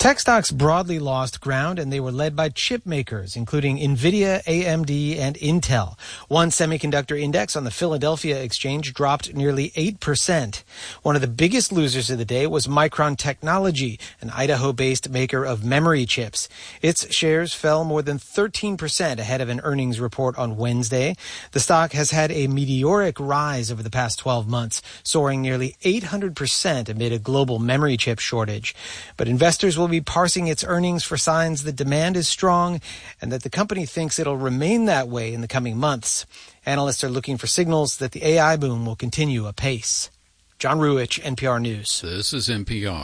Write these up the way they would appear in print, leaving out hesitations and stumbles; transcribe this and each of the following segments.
Tech stocks broadly lost ground, and they were led by chip makers, including NVIDIA, AMD, and Intel. One semiconductor index on the Philadelphia Exchange dropped nearly 8%. One of the biggest losers of the day was Micron Technology, an Idaho-based maker of memory chips. Its shares fell more than 13% ahead of an earnings report on Wednesday. The stock has had a meteoric rise over the past 12 months, soaring nearly 800% amid a global memory chip shortage. But investors will be parsing its earnings for signs that demand is strong and that the company thinks it'll remain that way in the coming months. Analysts are looking for signals that the AI boom will continue apace. John Ruich, NPR News. This is NPR.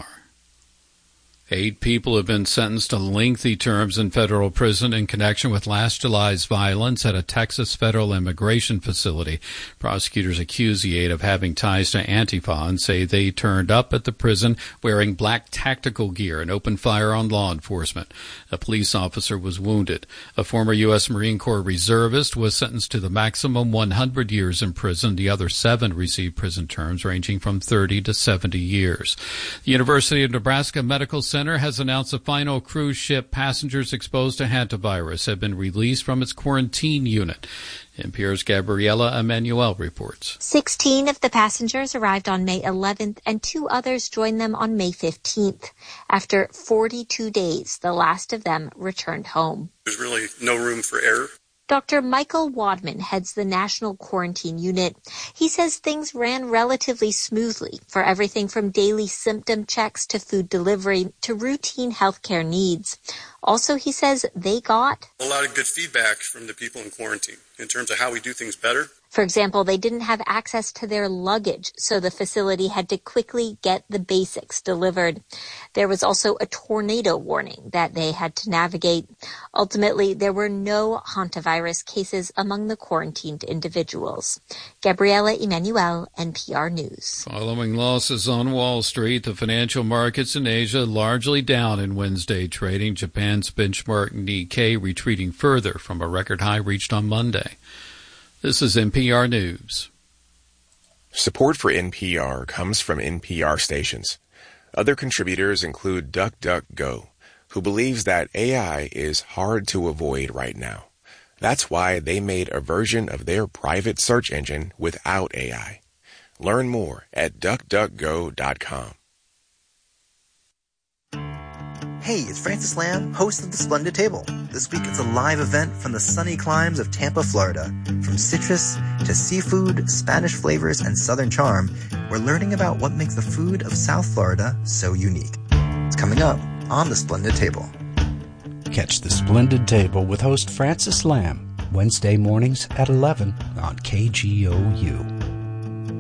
8 people have been sentenced to lengthy terms in federal prison in connection with last July's violence at a Texas federal immigration facility. Prosecutors accuse the 8 of having ties to Antifa and say they turned up at the prison wearing black tactical gear and opened fire on law enforcement. A police officer was wounded. A former U.S. Marine Corps reservist was sentenced to the maximum 100 years in prison. The other 7 received prison terms ranging from 30 to 70 years. The University of Nebraska Medical Center has announced the final cruise ship passengers exposed to hantavirus have been released from its quarantine unit. NPR's Gabriela Emanuel reports. 16 of the passengers arrived on May 11th, and 2 others joined them on May 15th. After 42 days, the last of them returned home. There's really no room for error. Dr. Michael Wadman heads the National Quarantine Unit. He says things ran relatively smoothly for everything from daily symptom checks to food delivery to routine healthcare needs. Also, he says they got a lot of good feedback from the people in quarantine in terms of how we do things better. For example, they didn't have access to their luggage, so the facility had to quickly get the basics delivered. There was also a tornado warning that they had to navigate. Ultimately, there were no hantavirus cases among the quarantined individuals. Gabriela Emanuel, NPR News. Following losses on Wall Street, the financial markets in Asia largely down in Wednesday trading. Japan's benchmark Nikkei retreating further from a record high reached on Monday. This is NPR News. Support for NPR comes from NPR stations. Other contributors include DuckDuckGo, who believes that AI is hard to avoid right now. That's why they made a version of their private search engine without AI. Learn more at DuckDuckGo.com. Hey, it's Francis Lamb, host of The Splendid Table. This week it's a live event from the sunny climes of Tampa, Florida. From citrus to seafood, Spanish flavors, and Southern charm, we're learning about what makes the food of South Florida so unique. It's coming up on The Splendid Table. Catch The Splendid Table with host Francis Lamb, Wednesday mornings at 11 on KGOU.